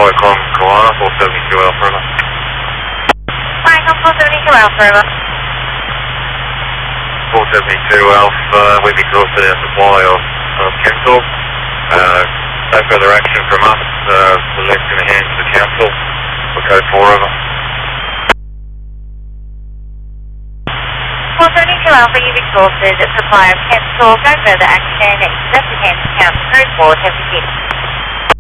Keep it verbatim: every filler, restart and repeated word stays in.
Flycom Kalana, four seventy-two Alpha over. Flycom four seventy-two Alpha over. four seventy-two Alpha, we've exhausted our supply of, of Chemtalk. Uh, no further action from us, uh, we're left in the hands of the council. We'll go four over. four seventy-two Alpha, you've exhausted supply of Chemtalk. No further action. It's left in the hands of council. Code four, have you